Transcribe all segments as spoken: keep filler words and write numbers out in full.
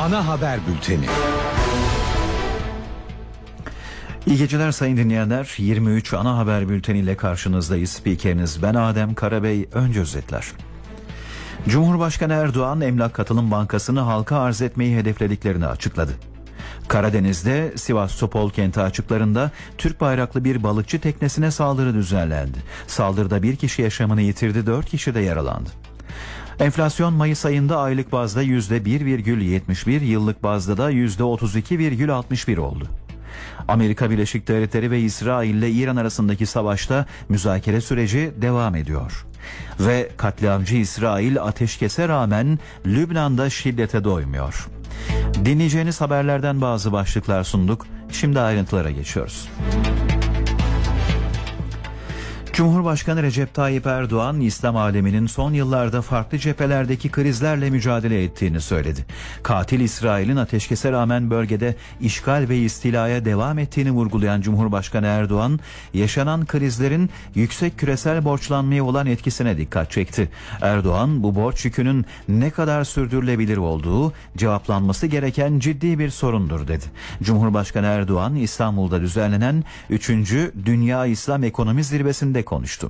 Ana haber bülteni. İyi geceler sayın dinleyenler. yirmi üç ana haber bülteniyle karşınızdayız. Spikeriniz ben Adem Karabey. Önce özetler. Cumhurbaşkanı Erdoğan Emlak Katılım Bankası'nı halka arz etmeyi hedeflediklerini açıkladı. Karadeniz'de Sivas Topol kenti açıklarında Türk bayraklı bir balıkçı teknesine saldırı düzenlendi. Saldırıda bir kişi yaşamını yitirdi, dört kişi de yaralandı. Enflasyon Mayıs ayında aylık bazda yüzde bir virgül yetmiş bir, yıllık bazda da yüzde otuz iki virgül altmış bir oldu. Amerika Birleşik Devletleri ve İsrail ile İran arasındaki savaşta müzakere süreci devam ediyor. Ve katliamcı İsrail ateşkese rağmen Lübnan'da şiddete doymuyor. Dinleyeceğiniz haberlerden bazı başlıklar sunduk. Şimdi ayrıntılara geçiyoruz. Cumhurbaşkanı Recep Tayyip Erdoğan, İslam aleminin son yıllarda farklı cephelerdeki krizlerle mücadele ettiğini söyledi. Katil İsrail'in ateşkese rağmen bölgede işgal ve istilaya devam ettiğini vurgulayan Cumhurbaşkanı Erdoğan, yaşanan krizlerin yüksek küresel borçlanmaya olan etkisine dikkat çekti. Erdoğan, bu borç yükünün ne kadar sürdürülebilir olduğu cevaplanması gereken ciddi bir sorundur dedi. Cumhurbaşkanı Erdoğan, İstanbul'da düzenlenen üçüncü Dünya İslam Ekonomi Zirvesi'nde konuştu.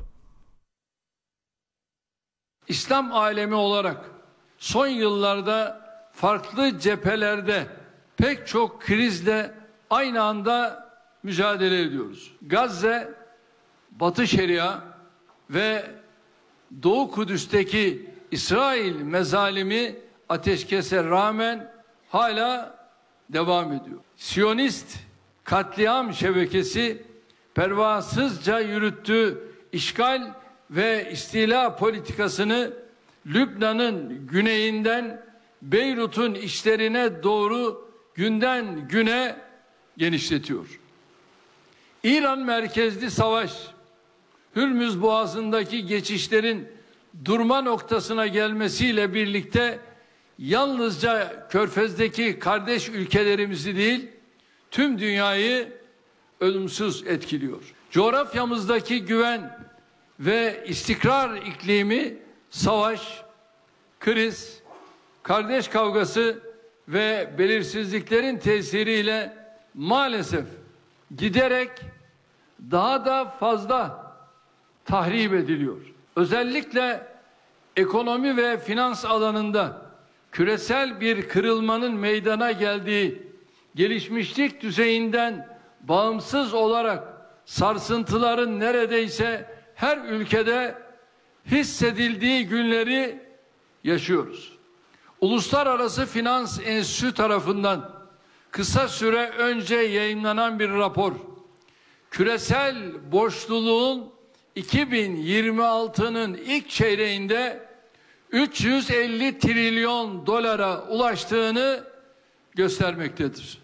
İslam alemi olarak son yıllarda farklı cephelerde pek çok krizle aynı anda mücadele ediyoruz. Gazze, Batı Şeria ve Doğu Kudüs'teki İsrail mezalimi ateşkese rağmen hala devam ediyor. Siyonist katliam şebekesi pervasızca yürüttüğü işgal ve istila politikasını Lübnan'ın güneyinden Beyrut'un içlerine doğru günden güne genişletiyor. İran merkezli savaş, Hürmüz Boğazı'ndaki geçişlerin durma noktasına gelmesiyle birlikte yalnızca Körfez'deki kardeş ülkelerimizi değil, tüm dünyayı ölümsüz etkiliyor. Coğrafyamızdaki güven ve istikrar iklimi savaş, kriz, kardeş kavgası ve belirsizliklerin tesiriyle maalesef giderek daha da fazla tahrip ediliyor. Özellikle ekonomi ve finans alanında küresel bir kırılmanın meydana geldiği, gelişmişlik düzeyinden bağımsız olarak sarsıntıların neredeyse her ülkede hissedildiği günleri yaşıyoruz. Uluslararası Finans Enstitüsü tarafından kısa süre önce yayınlanan bir rapor, küresel borçluluğun iki bin yirmi altının ilk çeyreğinde üç yüz elli trilyon dolara ulaştığını göstermektedir.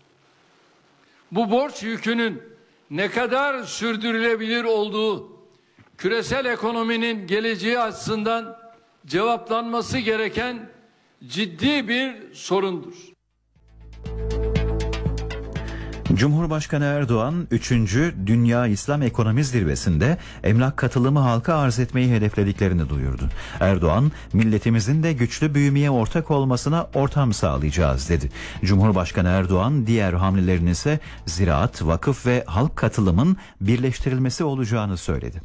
Bu borç yükünün ne kadar sürdürülebilir olduğu küresel ekonominin geleceği açısından cevaplanması gereken ciddi bir sorundur. Cumhurbaşkanı Erdoğan, üçüncü Dünya İslam Ekonomi Zirvesi'nde emlak katılımı halka arz etmeyi hedeflediklerini duyurdu. Erdoğan, milletimizin de güçlü büyümeye ortak olmasına ortam sağlayacağız dedi. Cumhurbaşkanı Erdoğan, diğer hamlelerin ise ziraat, vakıf ve halk katılımın birleştirilmesi olacağını söyledi.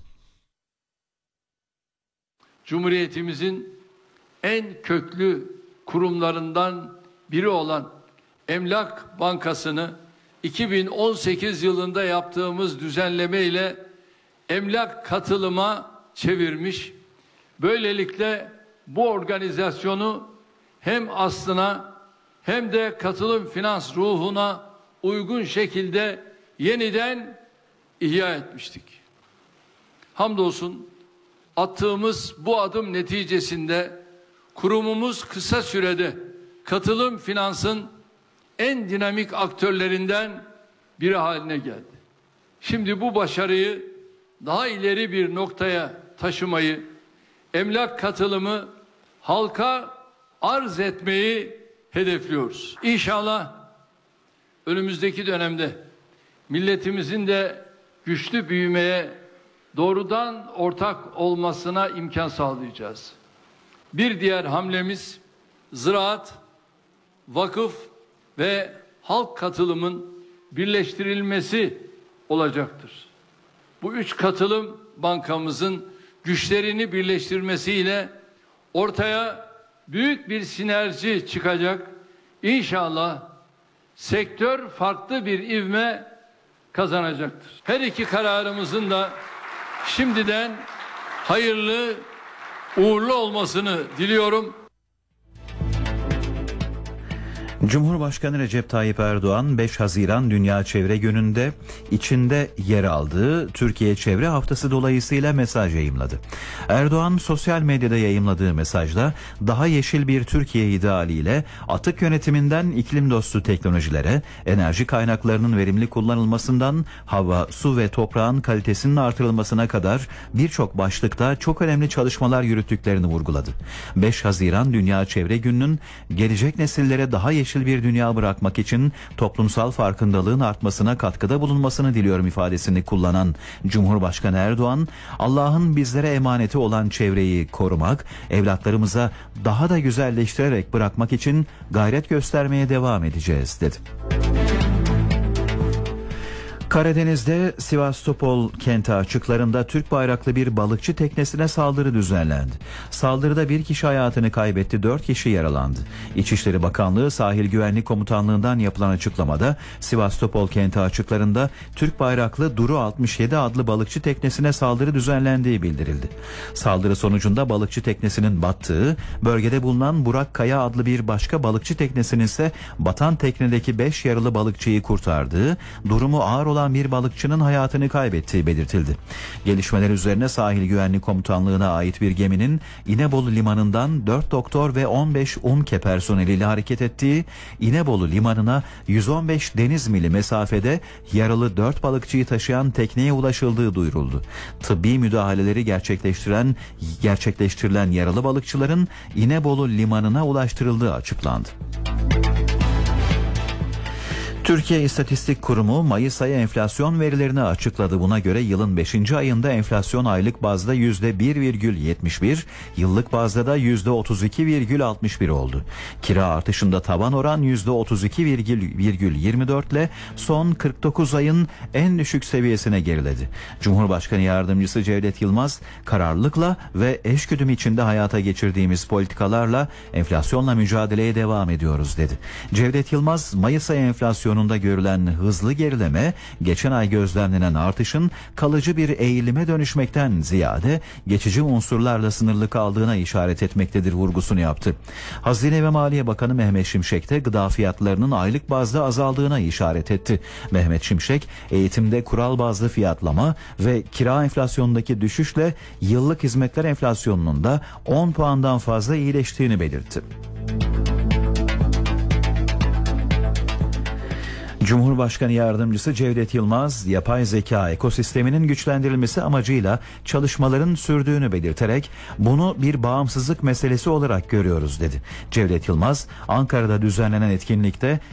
Cumhuriyetimizin en köklü kurumlarından biri olan Emlak Bankası'nı iki bin on sekiz yılında yaptığımız düzenleme ile emlak katılıma çevirmiş. Böylelikle bu organizasyonu hem aslına hem de katılım finans ruhuna uygun şekilde yeniden ihya etmiştik. Hamdolsun attığımız bu adım neticesinde kurumumuz kısa sürede katılım finansın en dinamik aktörlerinden biri haline geldi. Şimdi bu başarıyı daha ileri bir noktaya taşımayı, emlak katılımı halka arz etmeyi hedefliyoruz. İnşallah önümüzdeki dönemde milletimizin de güçlü büyümeye doğrudan ortak olmasına imkan sağlayacağız. Bir diğer hamlemiz ziraat, vakıf ve halk katılımın birleştirilmesi olacaktır. Bu üç katılım bankamızın güçlerini birleştirmesiyle ortaya büyük bir sinerji çıkacak. İnşallah sektör farklı bir ivme kazanacaktır. Her iki kararımızın da şimdiden hayırlı, uğurlu olmasını diliyorum. Cumhurbaşkanı Recep Tayyip Erdoğan beş Haziran Dünya Çevre Günü'nde içinde yer aldığı Türkiye Çevre Haftası dolayısıyla mesaj yayımladı. Erdoğan sosyal medyada yayımladığı mesajda daha yeşil bir Türkiye idealiyle atık yönetiminden iklim dostu teknolojilere, enerji kaynaklarının verimli kullanılmasından hava, su ve toprağın kalitesinin artırılmasına kadar birçok başlıkta çok önemli çalışmalar yürüttüklerini vurguladı. beş Haziran Dünya Çevre Günü'nün gelecek nesillere daha yeşil bir dünya bırakmak için toplumsal farkındalığın artmasına katkıda bulunmasını diliyorum ifadesini kullanan Cumhurbaşkanı Erdoğan, Allah'ın bizlere emaneti olan çevreyi korumak, evlatlarımıza daha da güzelleştirerek bırakmak için gayret göstermeye devam edeceğiz dedi. Karadeniz'de Sivastopol kenti açıklarında Türk bayraklı bir balıkçı teknesine saldırı düzenlendi. Saldırıda bir kişi hayatını kaybetti, dört kişi yaralandı. İçişleri Bakanlığı Sahil Güvenlik Komutanlığı'ndan yapılan açıklamada Sivastopol kenti açıklarında Türk bayraklı Duru altmış yedi adlı balıkçı teknesine saldırı düzenlendiği bildirildi. Saldırı sonucunda balıkçı teknesinin battığı, bölgede bulunan Burak Kaya adlı bir başka balıkçı teknesinin ise batan teknedeki beş yaralı balıkçıyı kurtardığı, durumu ağır olan bir balıkçının hayatını kaybettiği belirtildi. Gelişmeler üzerine Sahil Güvenlik Komutanlığı'na ait bir geminin İnebolu limanından dört doktor ve on beş UMKE personeliyle hareket ettiği, İnebolu limanına yüz on beş deniz mili mesafede yaralı dört balıkçıyı taşıyan tekneye ulaşıldığı duyuruldu. Tıbbi müdahaleleri gerçekleştiren gerçekleştirilen yaralı balıkçıların İnebolu limanına ulaştırıldığı açıklandı. Türkiye İstatistik Kurumu Mayıs ayı enflasyon verilerini açıkladı. Buna göre yılın beşinci ayında enflasyon aylık bazda yüzde bir virgül yetmiş bir, yıllık bazda da yüzde otuz iki virgül altmış bir oldu. Kira artışında taban oran yüzde otuz iki virgül yirmi dört ile son kırk dokuz ayın en düşük seviyesine geriledi. Cumhurbaşkanı Yardımcısı Cevdet Yılmaz, kararlılıkla ve eşgüdüm içinde hayata geçirdiğimiz politikalarla enflasyonla mücadeleye devam ediyoruz dedi. Cevdet Yılmaz, Mayıs ayı enflasyonu sonunda görülen hızlı gerileme, geçen ay gözlemlenen artışın kalıcı bir eğilime dönüşmekten ziyade geçici unsurlarla sınırlı kaldığına işaret etmektedir vurgusunu yaptı. Hazine ve Maliye Bakanı Mehmet Şimşek de gıda fiyatlarının aylık bazda azaldığına işaret etti. Mehmet Şimşek, eğitimde kural bazlı fiyatlama ve kira enflasyonundaki düşüşle yıllık hizmetler enflasyonunun da on puandan fazla iyileştiğini belirtti. Cumhurbaşkanı Yardımcısı Cevdet Yılmaz, yapay zeka ekosisteminin güçlendirilmesi amacıyla çalışmaların sürdüğünü belirterek bunu bir bağımsızlık meselesi olarak görüyoruz dedi. Cevdet Yılmaz, Ankara'da düzenlenen etkinlikte